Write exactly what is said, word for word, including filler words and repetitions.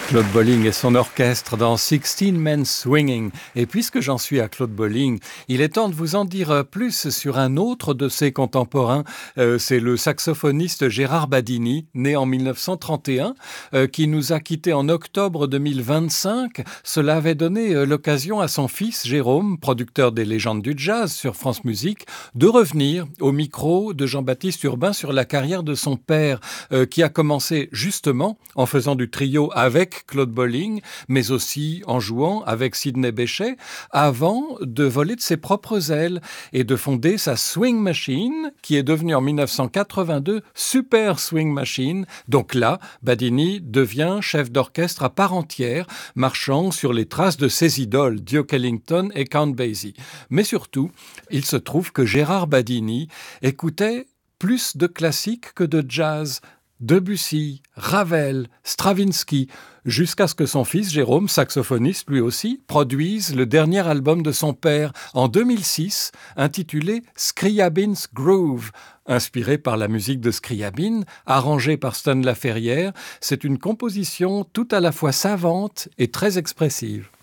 Claude Bolling et son orchestre dans Sixteen Men Swinging. Et puisque j'en suis à Claude Bolling, il est temps de vous en dire plus sur un autre de ses contemporains. Euh, c'est le saxophoniste Gérard Badini, né en mille neuf cent trente et un, euh, qui nous a quittés en octobre deux mille vingt-cinq. Cela avait donné euh, l'occasion à son fils Jérôme, producteur des légendes du jazz sur France Musique, de revenir au micro de Jean-Baptiste Urbain sur la carrière de son père, euh, qui a commencé justement en faisant du trio avec Claude Bolling, mais aussi en jouant avec Sidney Bechet, avant de voler de ses propres ailes et de fonder sa Swing Machine, qui est devenue en mille neuf cent quatre-vingt-deux Super Swing Machine. Donc là, Badini devient chef d'orchestre à part entière, marchant sur les traces de ses idoles, Duke Ellington et Count Basie. Mais surtout, il se trouve que Gérard Badini écoutait plus de classiques que de jazz. Debussy, Ravel, Stravinsky, jusqu'à ce que son fils Jérôme, saxophoniste lui aussi, produise le dernier album de son père en deux mille six, intitulé Scriabin's Groove, inspiré par la musique de Scriabin, arrangé par Stan Laferrière. C'est une composition tout à la fois savante et très expressive.